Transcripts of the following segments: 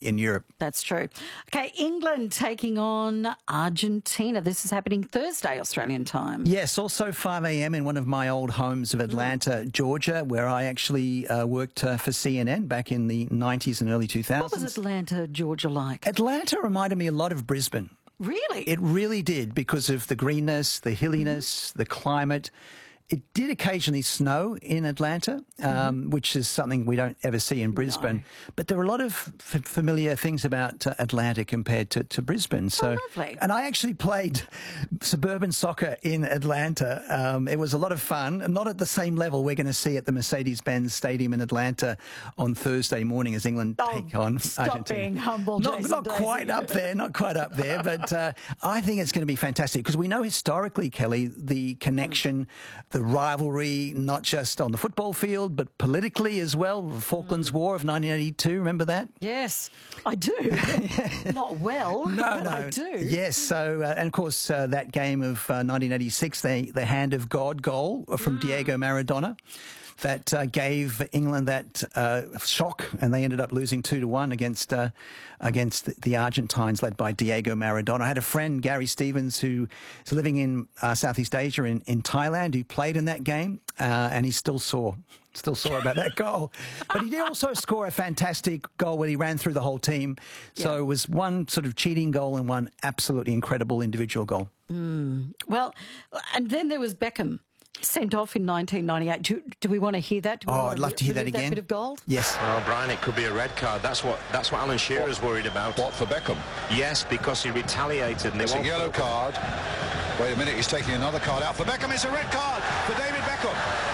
in Europe. That's true. Okay, England taking on Argentina. This is happening Thursday, Australian time. Yes, also 5 a.m. in one of my old homes of Atlanta, Georgia, where I actually worked for CNN back in the 90s and early 2000s. What was Atlanta, Georgia like? Atlanta reminded me a lot of Brisbane. Really? It really did, because of the greenness, the hilliness, the climate. It did occasionally snow in Atlanta, which is something we don't ever see in Brisbane. No. But there are a lot of familiar things about Atlanta compared to Brisbane. So, lovely. And I actually played suburban soccer in Atlanta. It was a lot of fun. Not at the same level we're going to see at the Mercedes-Benz Stadium in Atlanta on Thursday morning as England take on stop Argentina. Being humble, not quite up there, not quite up there. But I think it's going to be fantastic, because we know historically, Kelly, the connection, the rivalry, not just on the football field, but politically as well. The Falklands War of 1982, remember that? Yes, I do. Not well, but I do. Yes, so, and of course, that game of 1986, the Hand of God goal from Diego Maradona, that gave England that shock, and they ended up losing 2-1 against the Argentines, led by Diego Maradona. I had a friend, Gary Stevens, who is living in Southeast Asia in Thailand, who played in that game, and he's still sore about that goal. But he did also score a fantastic goal where he ran through the whole team. So it was one sort of cheating goal and one absolutely incredible individual goal. Well, and then there was Beckham, sent off in 1998. Do we want to hear that? I'd love to hear that again. That bit of gold? Yes. Oh, Brian, it could be a red card. That's what Alan Shearer's worried about. What, for Beckham? Yes, because he retaliated. And it's a yellow card. Wait a minute, he's taking another card out for Beckham. It's a red card for David Beckham.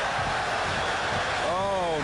Oh,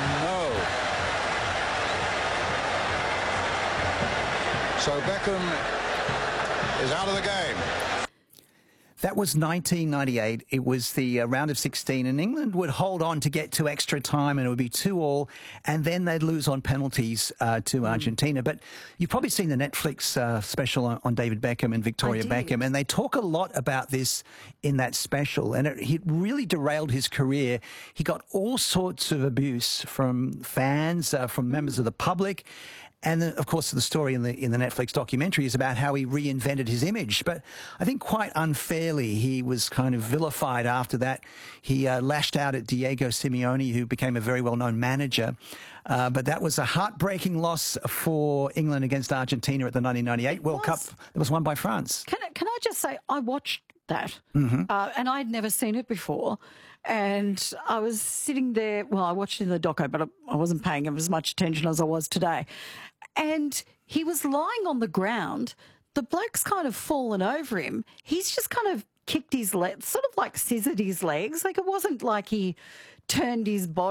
no. So Beckham is out of the game. That was 1998. It was the round of 16, and England would hold on to get to extra time, and it would be 2-2, and then they'd lose on penalties to Argentina. But you've probably seen the Netflix special on David Beckham and Victoria Beckham, and they talk a lot about this in that special, and it really derailed his career. He got all sorts of abuse from fans, from members of the public. And then, of course, the story in the Netflix documentary is about how he reinvented his image. But I think quite unfairly, he was kind of vilified after that. He lashed out at Diego Simeone, who became a very well-known manager. But that was a heartbreaking loss for England against Argentina at the 1998 World Cup. It was won by France. Can I just say, I watched that, and I'd never seen it before. And I was sitting there, well, I watched it in the doco, but I wasn't paying him as much attention as I was today. And he was lying on the ground. The bloke's kind of fallen over him. He's just kind of kicked his legs, sort of like scissored his legs. Like, it wasn't like he turned his body